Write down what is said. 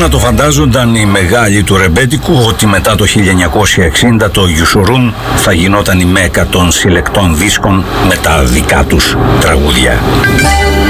να το φαντάζονταν οι μεγάλοι του ρεμπέτικου ότι μετά το 1960 το Γιουσουρούν θα γινόταν η μέκα των συλλεκτών δίσκων με τα δικά τους τραγούδια.